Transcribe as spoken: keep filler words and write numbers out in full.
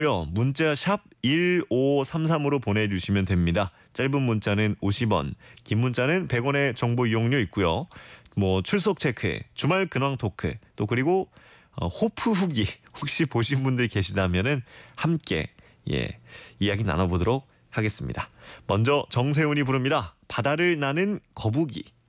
문자 샵 일오삼삼으로 보내주시면 됩니다. 짧은 문자는 오십 원, 긴 문자는 백 원의 정보 이용료 있고요. 뭐 출석 체크, 주말 근황 토크, 또 그리고 어, 호프 후기 혹시 보신 분들 계시다면은 함께 예 이야기 나눠보도록 하겠습니다. 먼저 정세훈이 부릅니다. 바다를 나는 거북이.